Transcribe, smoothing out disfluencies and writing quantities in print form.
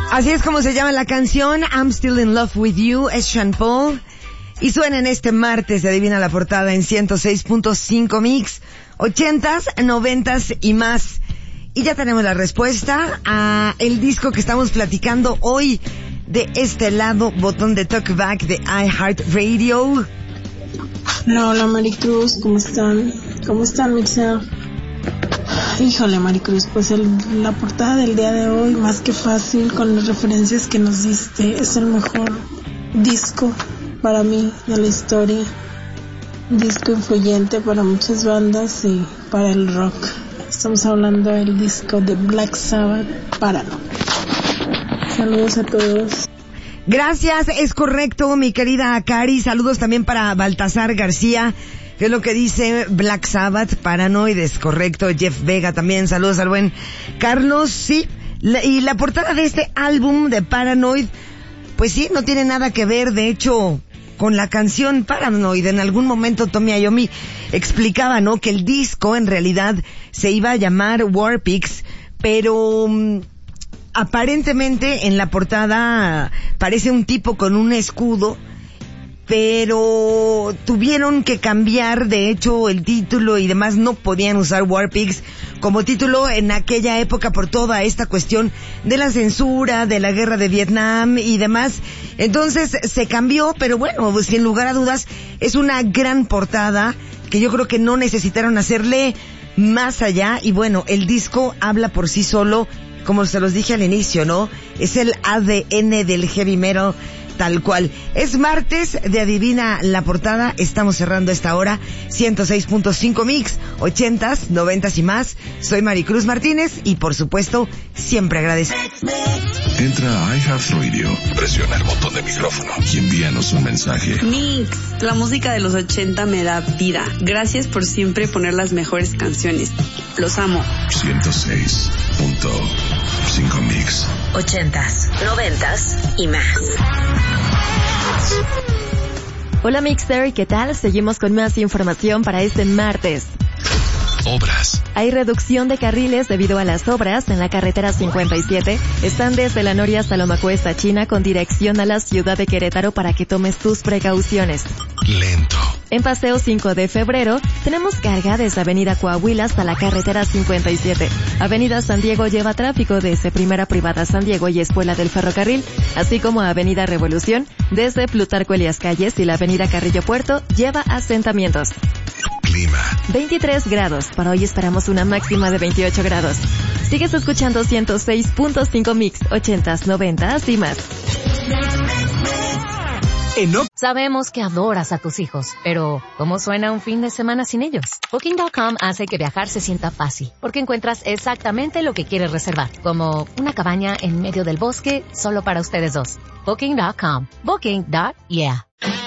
Así es como se llama la canción, I'm Still in Love with You, es Sean Paul. Y suena en este martes de Adivina la Portada en 106.5 Mix, 80s, 90s y más. Y ya tenemos la respuesta a el disco que estamos platicando hoy de este lado, botón de talkback de iHeartRadio. Hola Maricruz, ¿cómo están? ¿Cómo están, Mixa? Híjole, Maricruz, pues la portada del día de hoy, más que fácil, con las referencias que nos diste, es el mejor disco para mí de la historia. Un disco influyente para muchas bandas y para el rock. Estamos hablando del disco de Black Sabbath, Paranoid. Saludos a todos. Gracias, es correcto, mi querida Cari. Saludos también para Baltasar García, que es lo que dice Black Sabbath, Paranoid, es correcto. Jeff Vega también, saludos al buen Carlos. Sí, y la portada de este álbum de Paranoid, pues sí, no tiene nada que ver, de hecho, con la canción Paranoid. En algún momento Tommy Iommi explicaba, ¿no?, que el disco en realidad se iba a llamar Warpix, pero aparentemente en la portada parece un tipo con un escudo, pero tuvieron que cambiar, de hecho, el título y demás. No podían usar Warpix como título en aquella época por toda esta cuestión de la censura, de la guerra de Vietnam y demás. Entonces se cambió, pero bueno, pues, sin lugar a dudas es una gran portada que yo creo que no necesitaron hacerle más allá. Y bueno, el disco habla por sí solo, como se los dije al inicio, ¿no? Es el ADN del heavy metal, tal cual. Es martes de Adivina la Portada. Estamos cerrando esta hora. 106.5 Mix, 80s, 90s y más. Soy Maricruz Martínez y por supuesto siempre agradezco. Entra a iHeartRadio, presiona el botón de micrófono y envíanos un mensaje. Mix, la música de los 80 me da vida. Gracias por siempre poner las mejores canciones. Los amo. 106.5 Mix. 80s, 90s y más. Hola Mixer, ¿qué tal? Seguimos con más información para este martes. Obras. Hay reducción de carriles debido a las obras en la carretera 57. Están desde La Noria hasta Lomacuesta, China, con dirección a la ciudad de Querétaro para que tomes tus precauciones. Lento. En Paseo 5 de Febrero, tenemos carga desde Avenida Coahuila hasta la carretera 57. Avenida San Diego lleva tráfico desde Primera Privada San Diego y Escuela del Ferrocarril, así como Avenida Revolución, desde Plutarco Elías Calles y la Avenida Carrillo Puerto lleva asentamientos. Clima. 23 grados. Para hoy esperamos una máxima de 28 grados. Sigues escuchando 106.5 Mix, 80s, 90s y más. Sabemos que adoras a tus hijos, pero ¿cómo suena un fin de semana sin ellos? Booking.com hace que viajar se sienta fácil, porque encuentras exactamente lo que quieres reservar, como una cabaña en medio del bosque solo para ustedes dos. Booking.com. Booking.yeah.